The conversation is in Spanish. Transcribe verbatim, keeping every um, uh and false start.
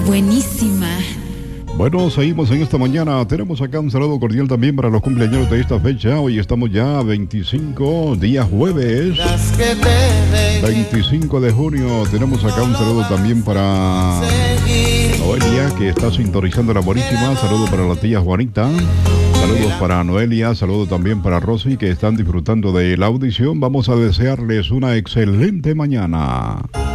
Buenísima. Bueno, seguimos en esta mañana. Tenemos acá un saludo cordial también para los cumpleaños de esta fecha. Hoy estamos ya veinticinco, día jueves, veinticinco de junio. Tenemos acá un saludo también para Noelia, que está sintonizando la buenísima. Saludo para la tía Juanita. Saludos para Noelia, saludo también para Rosy, que están disfrutando de la audición. Vamos a desearles una excelente mañana.